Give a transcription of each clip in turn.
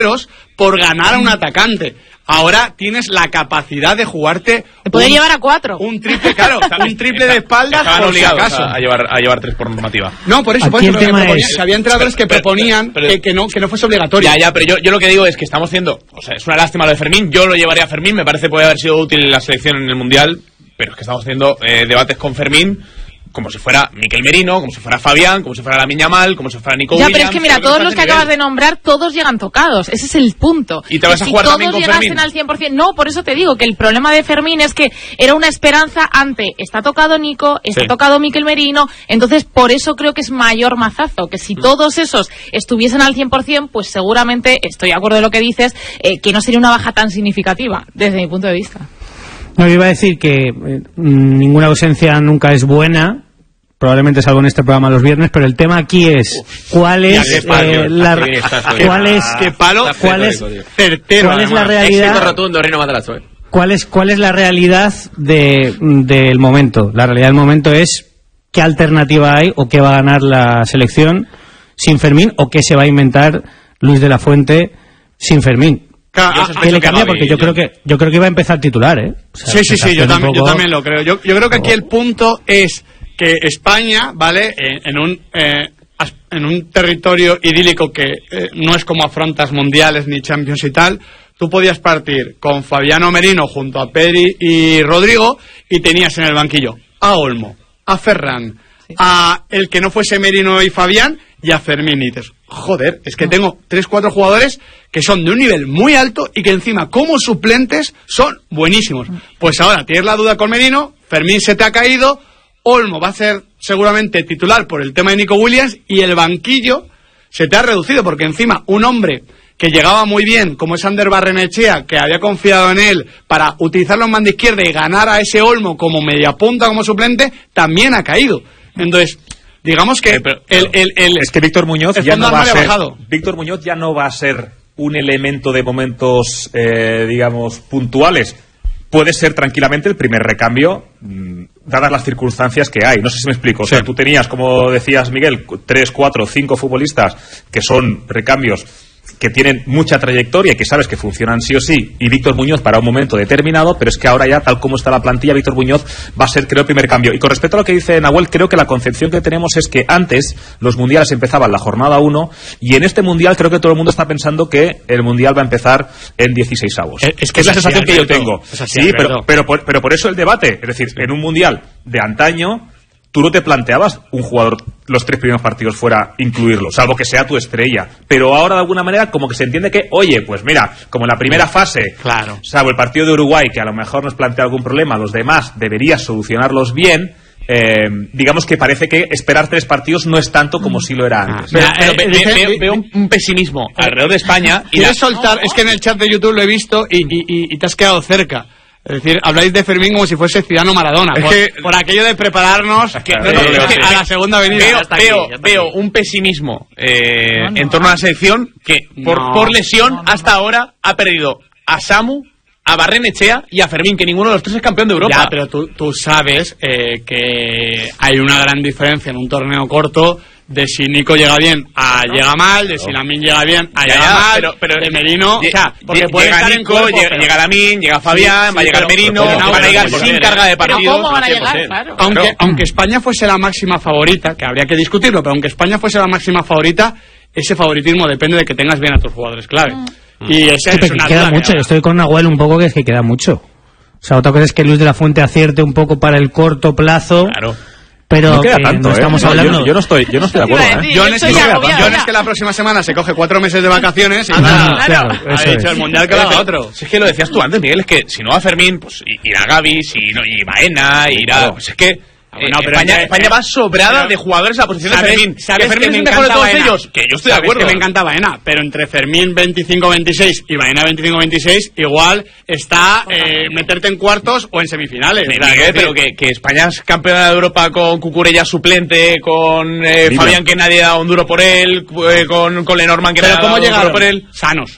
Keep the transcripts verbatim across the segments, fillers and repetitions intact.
por ganar a un atacante. Ahora tienes la capacidad de jugarte... Te puede llevar a cuatro. Un triple, claro, un triple de espaldas por si acaso. A llevar, a llevar tres por normativa. No, por eso, por eso, proponía, es, había entrenadores que pero, proponían pero, pero, que, que, no, que no fuese obligatorio. Ya, ya, pero yo, yo lo que digo es que estamos haciendo... O sea, es una lástima lo de Fermín, yo lo llevaría a Fermín, me parece que puede haber sido útil en la selección en el Mundial, pero es que estamos haciendo eh, debates con Fermín... como si fuera Mikel Merino, como si fuera Fabián, como si fuera Lamine Yamal, como si fuera Nico ya, Williams. Ya, pero es que mira, todos los que acabas de nombrar, todos llegan tocados. Ese es el punto. ¿Y te vas a si jugar todos también con llegasen Fermín? al cien por ciento, no, por eso te digo que el problema de Fermín es que era una esperanza ante, está tocado Nico, está sí. tocado Mikel Merino, entonces por eso creo que es mayor mazazo, que si todos esos estuviesen al cien por ciento, pues seguramente, estoy de acuerdo de lo que dices, eh, que no sería una baja tan significativa, desde mi punto de vista. No, yo iba a decir que eh, ninguna ausencia nunca es buena, probablemente salgo en este programa los viernes, pero el tema aquí es cuál es eh, la cuál es qué palo cuál es certero, cuál es la realidad rotundo, Rino Matarazzo, ¿eh? cuál es cuál es la realidad de del momento. La realidad del momento es qué alternativa hay o qué va a ganar la selección sin Fermín o qué se va a inventar Luis de la Fuente sin Fermín. Claro, ¿Qué le cambia? Porque yo creo que yo creo que iba a empezar titular, ¿eh? O sea, sí, sí, sí, yo también, poco... yo también lo creo. Yo, yo creo que aquí el punto es que España, ¿vale? En, en un eh, en un territorio idílico que eh, no es como afrontas mundiales ni Champions y tal, tú podías partir con Fabiano Merino junto a Pedri y Rodrigo y tenías en el banquillo a Olmo, a Ferran, sí. a el que no fuese Merino y Fabián y a Fermín. Y dices, joder, es que tengo tres, cuatro jugadores que son de un nivel muy alto y que encima como suplentes son buenísimos. Pues ahora tienes la duda con Merino, Fermín se te ha caído, Olmo va a ser seguramente titular por el tema de Nico Williams y el banquillo se te ha reducido porque encima un hombre que llegaba muy bien como es Ander Barrenechea, que había confiado en él para utilizarlo en banda izquierda y ganar a ese Olmo como media punta, como suplente, también ha caído. Entonces, digamos que eh, pero, el, el, el, es que Víctor Muñoz ya no va a ser bajado. Víctor Muñoz ya no va a ser un elemento de momentos eh, digamos puntuales. Puede ser tranquilamente el primer recambio, mmm, dadas las circunstancias que hay. No sé si me explico. O sea, sí. Tú tenías, como decías, Miguel, tres, cuatro, cinco futbolistas que son recambios que tienen mucha trayectoria y que sabes que funcionan sí o sí, y Víctor Muñoz para un momento determinado, pero es que ahora ya, tal como está la plantilla, Víctor Muñoz va a ser, creo, el primer cambio. Y con respecto a lo que dice Nahuel, creo que la concepción que tenemos es que antes los mundiales empezaban la jornada uno, y en este mundial creo que todo el mundo está pensando que el mundial va a empezar en dieciseisavos. Es, es que es la sensación que yo tengo. Es así, sí, pero, pero, por, pero por eso el debate, es decir, en un mundial de antaño, tú no te planteabas un jugador los tres primeros partidos fuera incluirlo, salvo que sea tu estrella. Pero ahora, de alguna manera, como que se entiende que, oye, pues mira, como en la primera fase, claro, salvo el partido de Uruguay, que a lo mejor nos plantea algún problema, los demás deberías solucionarlos bien. Eh, digamos que parece que esperar tres partidos no es tanto como si lo era antes. Pero, pero ve, ve, ve, veo un, un pesimismo alrededor de España. Y ¿Quieres la... soltar? No, no. Es que en el chat de YouTube lo he visto y, y, y, y te has quedado cerca. Es decir, habláis de Fermín como si fuese Zidane o Maradona. Es por, que, por aquello de prepararnos es que, no, no, eh, es que a la segunda avenida. Veo, hasta veo, aquí, veo un pesimismo eh, no, no. en torno a la selección que por, no, por lesión no, no, hasta no. ahora ha perdido a Samu, a Barrenechea y a Fermín, que ninguno de los tres es campeón de Europa. Ya, pero tú, tú sabes eh, que hay una gran diferencia en un torneo corto de si Nico llega bien a no, llega mal, de no. si Lamine llega bien a ya, llega ya, mal, pero, pero de Merino, lle- o sea, porque lle- puede llega estar Nico, en cuerpo, llega, pero... llega Lamine, llega Fabián, sí, va a sí, llegar pero, Merino, pero, pero, van a llegar pero, sin pero, carga de pero partidos. ¿cómo van a cien por llegar? ciento. Claro. Aunque, Claro. aunque España fuese la máxima favorita, que habría que discutirlo, pero aunque España fuese la máxima favorita, ese favoritismo depende de que tengas bien a tus jugadores clave. Mm. Y ese sí, es una queda duda mucho. que Yo estoy con Nahuel un poco, que es que queda mucho. O sea, otra cosa es que Luis de la Fuente acierte un poco para el corto plazo. Claro. Pero no queda que tanto, no estamos ¿eh? hablando. Yo, yo no estoy, yo no estoy de acuerdo, ¿eh? John es, que, John es que la próxima semana se coge cuatro meses de vacaciones y ah, nada, claro, claro, eso ha dicho es. el mundial que lo haga otro. Si es que lo decías tú antes, Miguel, es que si no va Fermín, pues irá Gavi, si no, y Baena, irá. Claro. Pues es que. Eh, no, pero España, eh, España va sobrada pero, de jugadores a la posición ¿sabes, de Fermín. ¿sabes que Fermín que es me mejor de todos Baena? ellos. Que yo estoy de acuerdo. Que me encanta Baena, pero entre Fermín veinticinco veintiséis y Baena veinticinco veintiséis, igual está eh, meterte en cuartos o en semifinales. Sí, o sea, Miguel, pero que, que España es campeona de Europa con Cucurella suplente, con eh, Fabián, que nadie da un duro por él, eh, con, con Lenormand, que pero nadie da ¿cómo un duro llegaron? por él. Sanos.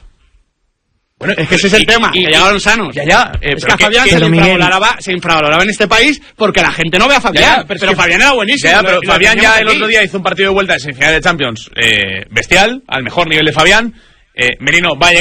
Bueno, es que ese es el y, tema, y, que llegaron sanos. Ya, ya. Eh, es que a Fabián que, se, pero le Miguel... infravaloraba, se infravaloraba en este país porque la gente no ve a Fabián. Ya, ya, pero pero es que Fabián era buenísimo. Ya, pero lo, Fabián lo ya el aquí. otro día hizo un partido de vuelta de semifinal de Champions eh, bestial, al mejor nivel de Fabián. Eh, Merino va a llegar.